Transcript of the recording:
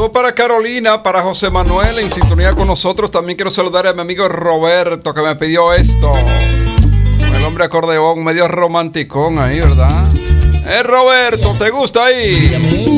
Saludos para Carolina, para José Manuel en sintonía con nosotros. También quiero saludar a mi amigo Roberto que me pidió esto. El hombre acordeón medio romanticón ahí, ¿verdad? Roberto, ¿te gusta ahí?